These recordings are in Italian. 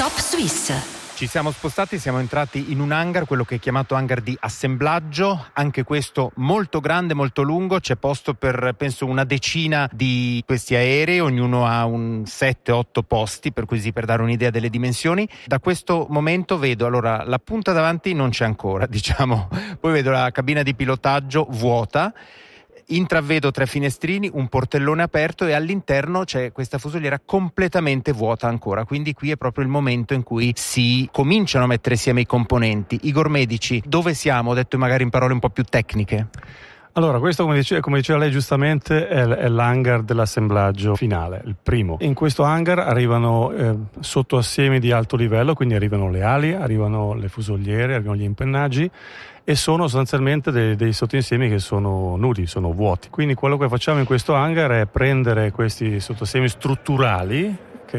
Top Suisse. Ci siamo spostati, siamo entrati in un hangar, quello che è chiamato hangar di assemblaggio, anche questo molto grande, molto lungo, c'è posto per penso una decina di questi aerei, ognuno ha un 7-8 posti, per così per dare un'idea delle dimensioni. Da questo momento vedo, allora, la punta davanti non c'è ancora, diciamo, poi vedo la cabina di pilotaggio vuota, intravedo 3 finestrini, un portellone aperto e all'interno c'è questa fusoliera completamente vuota ancora, quindi qui è proprio il momento in cui si cominciano a mettere insieme i componenti. Igor Medici, dove siamo? Detto magari in parole un po' più tecniche. Allora, questo come diceva lei giustamente è l'hangar dell'assemblaggio finale, il primo. In questo hangar arrivano sottoassiemi di alto livello, quindi arrivano le ali, arrivano le fusoliere, arrivano gli impennaggi e sono sostanzialmente dei sottoinsiemi che sono nudi, sono vuoti. Quindi quello che facciamo in questo hangar è prendere questi sottoinsiemi strutturali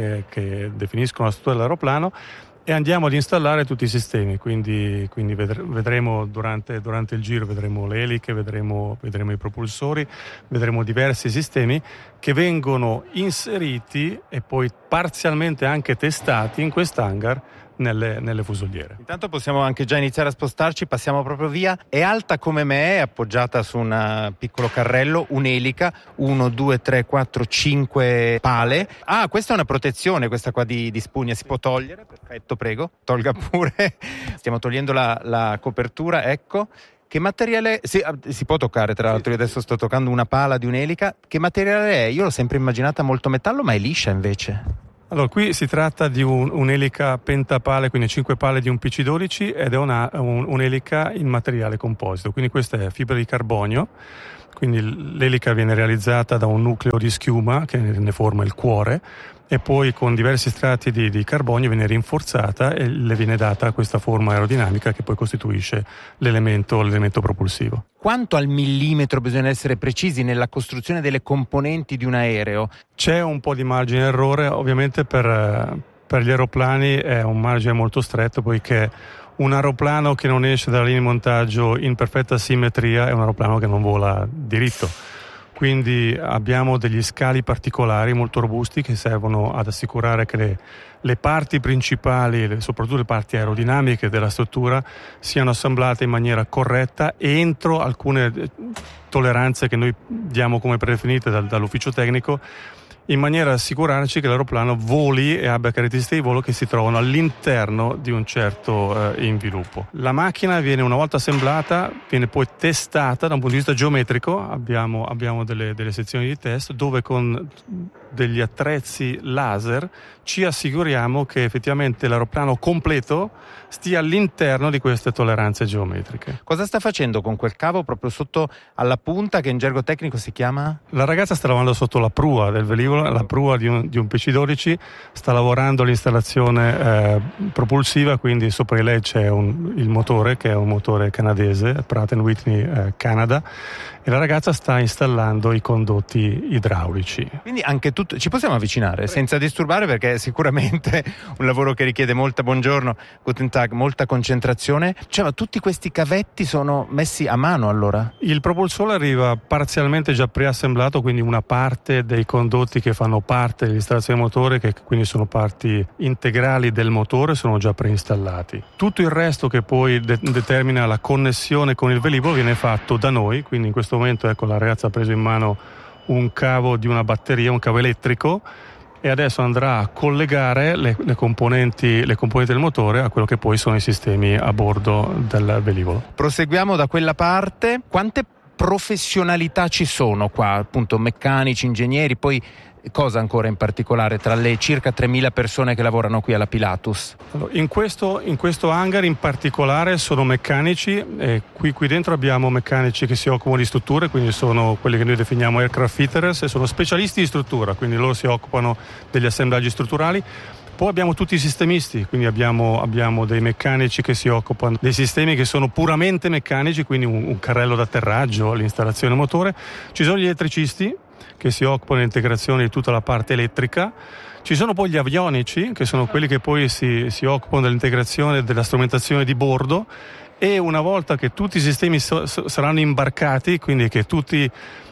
che definiscono la struttura dell'aeroplano e andiamo ad installare tutti i sistemi, quindi vedremo durante il giro, vedremo le eliche, vedremo i propulsori, vedremo diversi sistemi che vengono inseriti e poi parzialmente anche testati in quest'hangar nelle fusoliere. Intanto possiamo anche già iniziare a spostarci, passiamo proprio via. È alta come me, è appoggiata su un piccolo carrello, un'elica, 1, 2, 3, 4, 5 pale. Ah, questa è una protezione, questa qua di spugna, si può togliere? Perfetto, prego, tolga pure. Stiamo togliendo la copertura, ecco. Che materiale si può toccare, tra l'altro io adesso sto toccando una pala di un'elica. Che materiale è? Io l'ho sempre immaginata molto metallo, ma è liscia invece. Allora, qui si tratta di un'elica pentapale, quindi 5 pale di un PC-12 ed è un'elica in materiale composito, quindi questa è fibra di carbonio, quindi l'elica viene realizzata da un nucleo di schiuma che ne forma il cuore e poi con diversi strati di carbonio viene rinforzata e le viene data questa forma aerodinamica che poi costituisce l'elemento propulsivo. Quanto al millimetro bisogna essere precisi nella costruzione delle componenti di un aereo? C'è un po' di margine d'errore, ovviamente per gli aeroplani è un margine molto stretto, poiché un aeroplano che non esce dalla linea di montaggio in perfetta simmetria è un aeroplano che non vola diritto. Quindi abbiamo degli scali particolari molto robusti che servono ad assicurare che le parti principali, soprattutto le parti aerodinamiche della struttura, siano assemblate in maniera corretta e entro alcune tolleranze che noi diamo come predefinite dall'ufficio tecnico, in maniera da assicurarci che l'aeroplano voli e abbia caratteristiche di volo che si trovano all'interno di un certo inviluppo. La macchina viene, una volta assemblata, viene poi testata da un punto di vista geometrico. Abbiamo delle sezioni di test dove con degli attrezzi laser ci assicuriamo che effettivamente l'aeroplano completo stia all'interno di queste tolleranze geometriche. Cosa sta facendo con quel cavo proprio sotto alla punta che in gergo tecnico si chiama? La ragazza sta lavorando sotto la prua del velivolo, la prua di un PC-12, sta lavorando all'installazione propulsiva, quindi sopra di lei c'è il motore che è un motore canadese, Pratt & Whitney Canada, e la ragazza sta installando i condotti idraulici. Quindi anche tutto, ci possiamo avvicinare senza disturbare, perché è sicuramente un lavoro che richiede Guten Tag, molta concentrazione. Cioè, ma tutti questi cavetti sono messi a mano allora? Il propulsore arriva parzialmente già preassemblato, quindi una parte dei condotti che fanno parte dell'installazione del motore, che quindi sono parti integrali del motore, sono già preinstallati. Tutto il resto che poi determina la connessione con il velivolo viene fatto da noi, quindi in questo momento ecco la ragazza ha preso in mano un cavo di una batteria, un cavo elettrico, e adesso andrà a collegare le componenti del motore a quello che poi sono i sistemi a bordo del velivolo. Proseguiamo da quella parte. Quante professionalità ci sono qua? Appunto meccanici, ingegneri, poi cosa ancora in particolare tra le circa 3.000 persone che lavorano qui alla Pilatus? Allora, in questo hangar in particolare sono meccanici, e qui dentro abbiamo meccanici che si occupano di strutture, quindi sono quelli che noi definiamo aircraft fitters, e sono specialisti di struttura, quindi loro si occupano degli assemblaggi strutturali. Poi abbiamo tutti i sistemisti, quindi abbiamo dei meccanici che si occupano dei sistemi che sono puramente meccanici, quindi un carrello d'atterraggio, l'installazione motore. Ci sono gli elettricisti che si occupano dell'integrazione di tutta la parte elettrica. Ci sono poi gli avionici, che sono quelli che poi si occupano dell'integrazione della strumentazione di bordo, e una volta che tutti i sistemi saranno imbarcati, quindi che tutte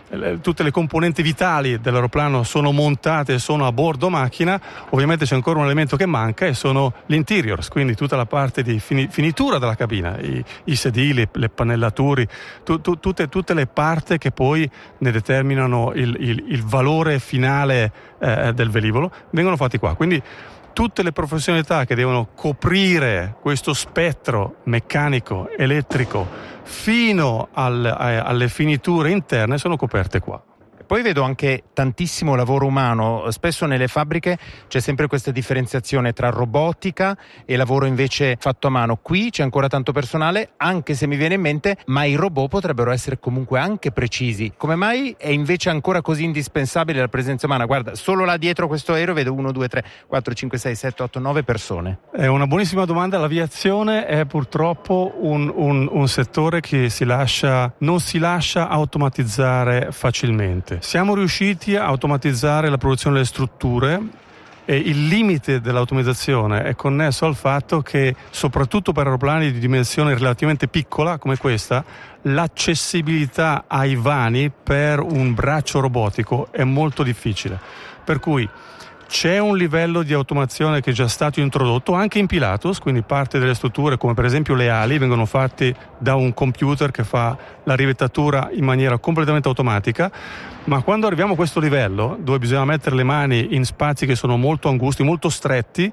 le componenti vitali dell'aeroplano sono montate e sono a bordo macchina, ovviamente c'è ancora un elemento che manca e sono gli interiors, quindi tutta la parte di finitura della cabina, i sedili, le pannellature, tutte le parti che poi ne determinano il valore finale del velivolo, vengono fatti qua. Quindi tutte le professionalità che devono coprire questo spettro meccanico, elettrico, fino alle finiture interne sono coperte qua. Poi vedo anche tantissimo lavoro umano, spesso nelle fabbriche c'è sempre questa differenziazione tra robotica e lavoro invece fatto a mano. Qui c'è ancora tanto personale, anche se mi viene in mente, ma i robot potrebbero essere comunque anche precisi. Come mai è invece ancora così indispensabile la presenza umana? Guarda, solo là dietro questo aereo vedo 1, 2, 3, 4, 5, 6, 7, 8, 9 persone. È una buonissima domanda. L'aviazione è purtroppo un settore che non si lascia automatizzare facilmente. Siamo riusciti a automatizzare la produzione delle strutture e il limite dell'automatizzazione è connesso al fatto che, soprattutto per aeroplani di dimensione relativamente piccola come questa, l'accessibilità ai vani per un braccio robotico è molto difficile. Per cui c'è un livello di automazione che è già stato introdotto anche in Pilatus, quindi parte delle strutture come per esempio le ali vengono fatte da un computer che fa la rivettatura in maniera completamente automatica, ma quando arriviamo a questo livello dove bisogna mettere le mani in spazi che sono molto angusti, molto stretti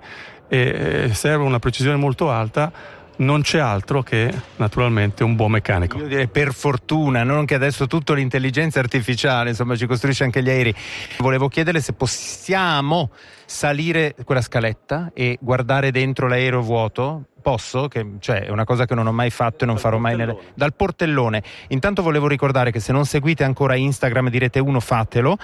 e serve una precisione molto alta, non c'è altro che naturalmente un buon meccanico. Io direi per fortuna, non che adesso tutto l'intelligenza artificiale insomma ci costruisce anche gli aerei. Volevo chiederle se possiamo salire quella scaletta e guardare dentro l'aereo vuoto. Posso? È una cosa che non ho mai fatto e non farò mai dal portellone. Intanto volevo ricordare che se non seguite ancora Instagram di Rete 1 fatelo,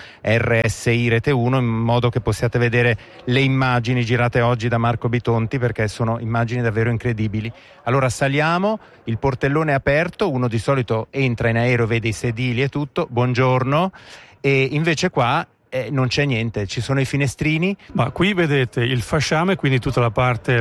RSI Rete 1, in modo che possiate vedere le immagini girate oggi da Marco Bitonti, perché sono immagini davvero incredibili. Allora saliamo, il portellone è aperto, uno di solito entra in aereo, vede i sedili e tutto, buongiorno, e invece qua non c'è niente, ci sono i finestrini. Ma qui vedete il fasciame, quindi tutta la parte,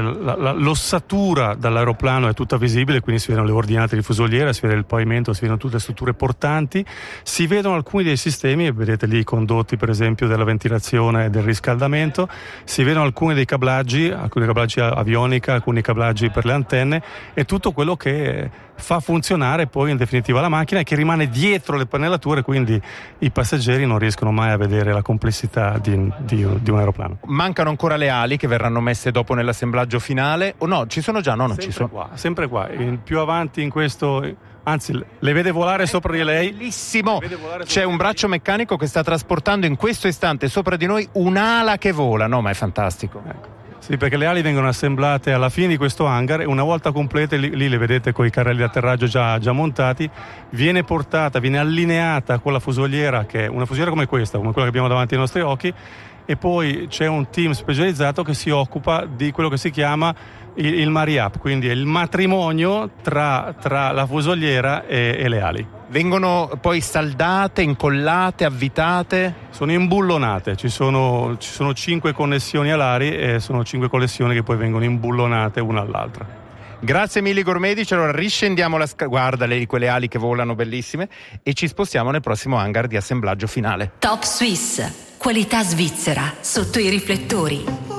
l'ossatura dall'aeroplano è tutta visibile, quindi si vedono le ordinate di fusoliera, si vede il pavimento, si vedono tutte le strutture portanti, si vedono alcuni dei sistemi, vedete lì i condotti per esempio della ventilazione e del riscaldamento, si vedono alcuni cablaggi avionica, alcuni cablaggi per le antenne e tutto quello che fa funzionare poi in definitiva la macchina e che rimane dietro le pannellature, quindi i passeggeri non riescono mai a vedere la complessità di un aeroplano. Mancano ancora le ali che verranno messe dopo nell'assemblaggio finale, o no? Ci sono già? No, non sempre ci sono. Qua, sempre qua, più avanti in questo, anzi le vede volare sopra di lei. Bellissimo! C'è un braccio meccanico che sta trasportando in questo istante sopra di noi un'ala che vola, no? Ma è fantastico. Ecco. Sì, perché le ali vengono assemblate alla fine di questo hangar e una volta complete, lì le vedete con i carrelli di atterraggio già montati, viene allineata con la fusoliera, che è una fusoliera come questa, come quella che abbiamo davanti ai nostri occhi, e poi c'è un team specializzato che si occupa di quello che si chiama il marry-up, quindi è il matrimonio tra la fusoliera e le ali. Vengono poi saldate, incollate, avvitate? Sono imbullonate, ci sono 5 connessioni alari e sono 5 connessioni che poi vengono imbullonate una all'altra. Grazie mille Igor Medici, allora riscendiamo guarda quelle ali che volano bellissime e ci spostiamo nel prossimo hangar di assemblaggio finale. Top Swiss, qualità svizzera, sotto i riflettori.